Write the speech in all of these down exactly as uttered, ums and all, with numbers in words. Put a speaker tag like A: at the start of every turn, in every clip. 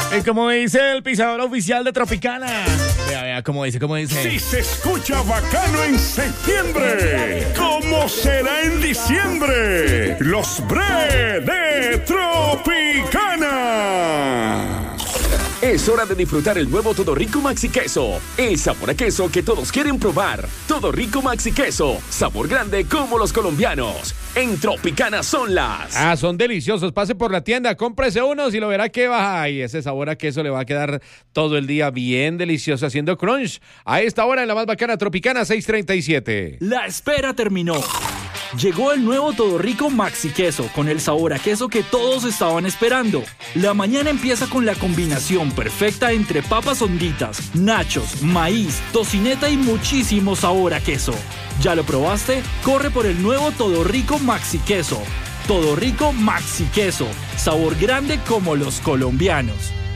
A: Es como dice el pisador oficial de Tropicana. Vea, vea, como dice, como dice.
B: Si se escucha bacano en septiembre, ¿cómo será en diciembre? Los Bre de Tropicana.
C: Es hora de disfrutar el nuevo Todo Rico Maxi Queso. El sabor a queso que todos quieren probar. Todo Rico Maxi Queso. Sabor grande como los colombianos. En Tropicana son las...
A: Ah, son deliciosos. Pase por la tienda, cómprese unos y lo verá que baja. Y ese sabor a queso le va a quedar todo el día bien delicioso haciendo crunch. A esta hora en la más bacana Tropicana seis treinta y siete.
D: La espera terminó. Llegó el nuevo Todo Rico Maxi Queso con el sabor a queso que todos estaban esperando. La mañana empieza con la combinación perfecta entre papas honditas, nachos, maíz, tocineta y muchísimo sabor a queso. ¿Ya lo probaste? Corre por el nuevo Todo Rico Maxi Queso. Todo Rico Maxi Queso. Sabor grande como los colombianos.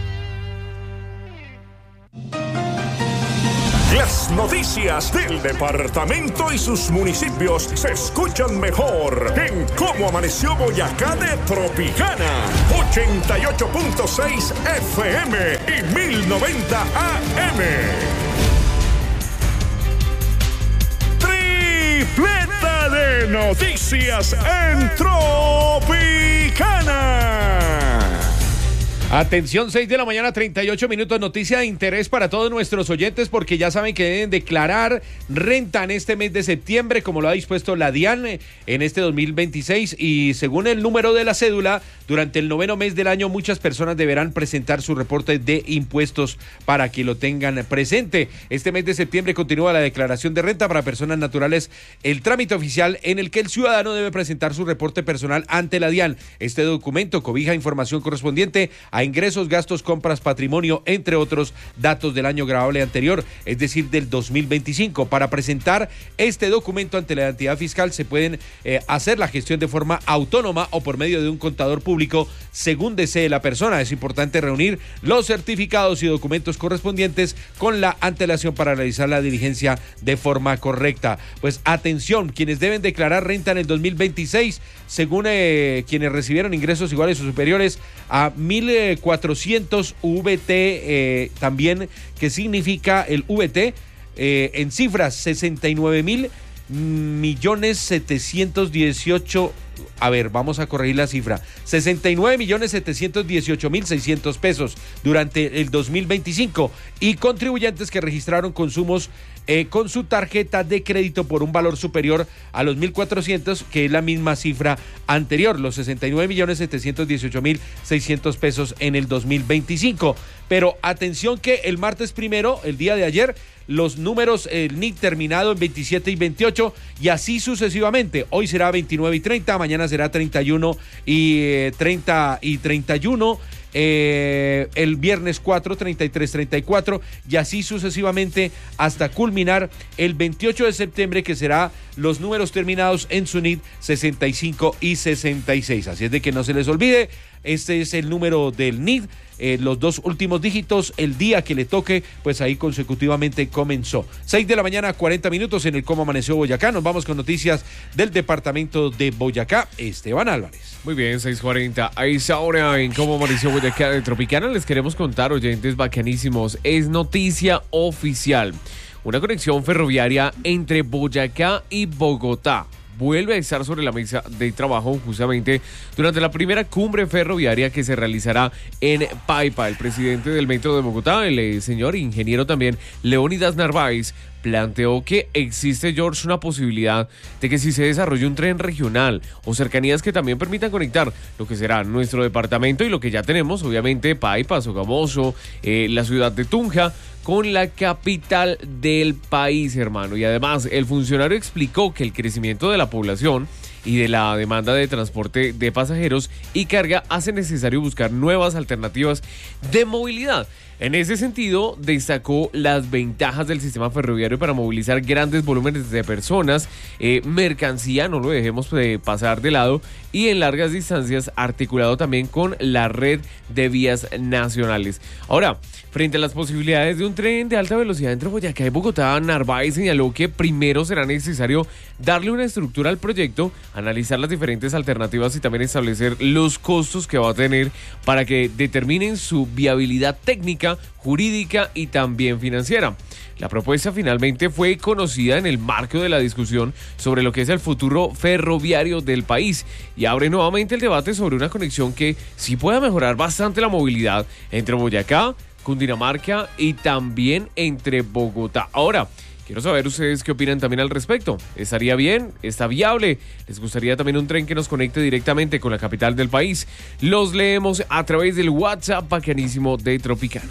B: Las noticias del departamento y sus municipios se escuchan mejor en Cómo Amaneció Boyacá de Tropicana. ochenta y ocho punto seis F M y mil noventa A M. Tripleta de noticias en Tropicana.
A: Atención, seis de la mañana, treinta y ocho minutos, noticia de interés para todos nuestros oyentes porque ya saben que deben declarar renta en este mes de septiembre como lo ha dispuesto la DIAN en este dos mil veintiséis y según el número de la cédula, durante el noveno mes del año muchas personas deberán presentar su reporte de impuestos para que lo tengan presente. Este mes de septiembre continúa la declaración de renta para personas naturales, el trámite oficial en el que el ciudadano debe presentar su reporte personal ante la DIAN. Este documento cobija información correspondiente a ingresos, gastos, compras, patrimonio, entre otros datos del año grabable anterior, es decir, del dos mil veinticinco. Para presentar este documento ante la entidad fiscal se pueden eh, hacer la gestión de forma autónoma o por medio de un contador público, según desee la persona. Es importante reunir los certificados y documentos correspondientes con la antelación para realizar la diligencia de forma correcta. Pues atención, quienes deben declarar renta en el dos mil veintiséis, según eh, quienes recibieron ingresos iguales o superiores a mil cuatrocientos V T, eh, también que significa el V T eh, en cifras sesenta y nueve mil millones setecientos dieciocho. A ver, vamos a corregir la cifra. sesenta y nueve millones setecientos dieciocho mil seiscientos pesos durante el dos mil veinticinco y contribuyentes que registraron consumos eh, con su tarjeta de crédito por un valor superior a los mil cuatrocientos, que es la misma cifra anterior, los sesenta y nueve millones setecientos dieciocho mil seiscientos pesos en el dos mil veinticinco. Pero atención que el martes primero, el día de ayer, los números, el N I C terminado en veintisiete y veintiocho y así sucesivamente. Hoy será veintinueve y treinta, mañana será treinta y uno y eh, treinta y treinta y uno. Eh, el viernes cuatro, treinta y tres, treinta y cuatro y así sucesivamente hasta culminar el veintiocho de septiembre, que será los números terminados en su N I T sesenta y cinco y sesenta y seis. Así es de que no se les olvide, este es el número del N I T, eh, los dos últimos dígitos, el día que le toque, pues ahí consecutivamente comenzó. seis de la mañana, cuarenta minutos en el Cómo Amaneció Boyacá. Nos vamos con noticias del departamento de Boyacá. Esteban Álvarez.
E: Muy bien, seis cuarenta. A esa hora en Cómo Amaneció Boyacá de Tropicana les queremos contar, oyentes bacanísimos, es noticia oficial. Una conexión ferroviaria entre Boyacá y Bogotá vuelve a estar sobre la mesa de trabajo justamente durante la primera cumbre ferroviaria que se realizará en Paipa. El presidente del Metro de Bogotá, el eh, señor ingeniero también Leónidas Narváez, planteó que existe, George, una posibilidad de que si se desarrolle un tren regional o cercanías que también permitan conectar lo que será nuestro departamento y lo que ya tenemos, obviamente, Paipa, Sogamoso, eh, la ciudad de Tunja, con la capital del país, hermano. Y además, el funcionario explicó que el crecimiento de la población y de la demanda de transporte de pasajeros y carga hace necesario buscar nuevas alternativas de movilidad. En ese sentido, destacó las ventajas del sistema ferroviario para movilizar grandes volúmenes de personas, eh, mercancía, no lo dejemos de pasar de lado, y en largas distancias, articulado también con la red de vías nacionales. Ahora, frente a las posibilidades de un tren de alta velocidad entre Boyacá y Bogotá, Narváez señaló que primero será necesario darle una estructura al proyecto, analizar las diferentes alternativas y también establecer los costos que va a tener para que determinen su viabilidad técnica, jurídica y también financiera. La propuesta finalmente fue conocida en el marco de la discusión sobre lo que es el futuro ferroviario del país y abre nuevamente el debate sobre una conexión que sí pueda mejorar bastante la movilidad entre Boyacá, Cundinamarca y también entre Bogotá. Ahora, quiero saber ustedes qué opinan también al respecto. ¿Estaría bien? ¿Está viable? ¿Les gustaría también un tren que nos conecte directamente con la capital del país? Los leemos a través del WhatsApp bacanísimo de Tropicana.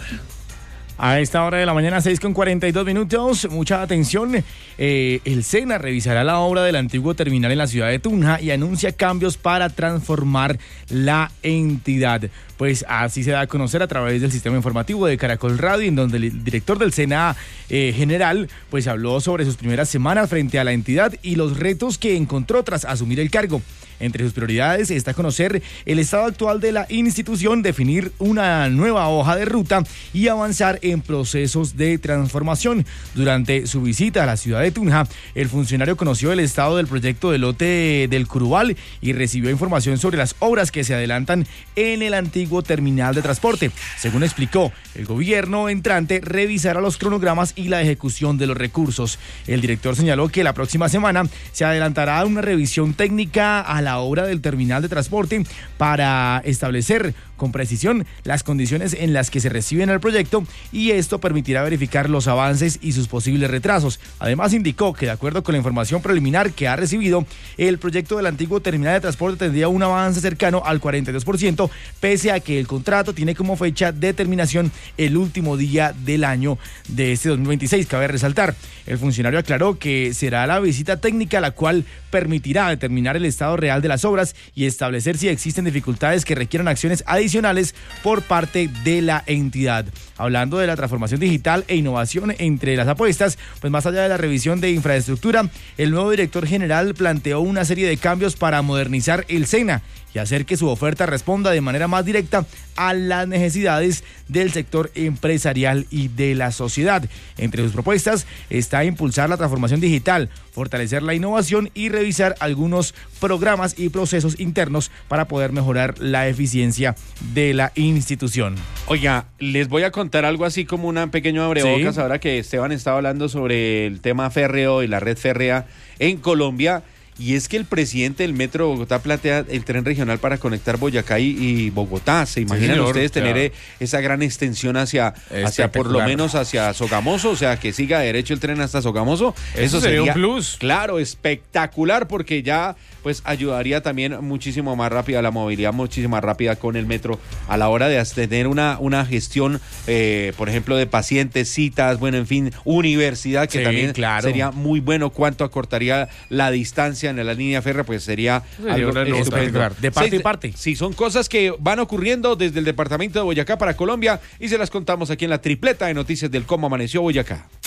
F: A esta hora de la mañana, seis con cuarenta y dos minutos, mucha atención, eh, el SENA revisará la obra del antiguo terminal en la ciudad de Tunja y anuncia cambios para transformar la entidad. Pues así se da a conocer a través del sistema informativo de Caracol Radio, en donde el director del SENA eh, general pues habló sobre sus primeras semanas frente a la entidad y los retos que encontró tras asumir el cargo. Entre sus prioridades está conocer el estado actual de la institución, definir una nueva hoja de ruta y avanzar en procesos de transformación. Durante su visita a la ciudad de Tunja, el funcionario conoció el estado del proyecto de lote del Curubal y recibió información sobre las obras que se adelantan en el antiguo terminal de transporte. Según explicó, el gobierno entrante revisará los cronogramas y la ejecución de los recursos. El director señaló que la próxima semana se adelantará una revisión técnica a la obra del terminal de transporte para establecer con precisión las condiciones en las que se reciben el proyecto y esto permitirá verificar los avances y sus posibles retrasos. Además indicó que de acuerdo con la información preliminar que ha recibido, el proyecto del antiguo terminal de transporte tendría un avance cercano al cuarenta y dos por ciento, pese a que el contrato tiene como fecha de terminación el último día del año de este dos mil veintiséis. Cabe resaltar, el funcionario aclaró que será la visita técnica la cual permitirá determinar el estado real de las obras y establecer si existen dificultades que requieran acciones adicionales por parte de la entidad. Hablando de la transformación digital e innovación entre las apuestas, pues más allá de la revisión de infraestructura, el nuevo director general planteó una serie de cambios para modernizar el SENA y hacer que su oferta responda de manera más directa a las necesidades del sector empresarial y de la sociedad. Entre sus propuestas está impulsar la transformación digital, fortalecer la innovación y revisar algunos programas y procesos internos para poder mejorar la eficiencia de la institución.
A: Oiga, les voy a contar algo así como un pequeño abrebocas, sí. Ahora que Esteban estaba hablando sobre el tema férreo y la red férrea en Colombia. Y es que el presidente del Metro de Bogotá plantea el tren regional para conectar Boyacá y, y Bogotá. ¿Se imaginan sí, ustedes claro. tener esa gran extensión hacia, hacia por lo menos hacia Sogamoso? O sea, que siga derecho el tren hasta Sogamoso.
E: Eso, Eso sería, sería un plus.
A: Claro, espectacular, porque ya pues ayudaría también muchísimo más rápida la movilidad, muchísimo más rápida con el metro a la hora de tener una, una gestión, eh, por ejemplo, de pacientes, citas, bueno, en fin, universidad, que sí, también claro. sería muy bueno. Cuánto acortaría la distancia en la línea férrea, pues sería, sería algo estupendo.
F: De parte sí, y parte.
A: Sí, son cosas que van ocurriendo desde el departamento de Boyacá para Colombia y se las contamos aquí en la tripleta de noticias del Cómo Amaneció Boyacá.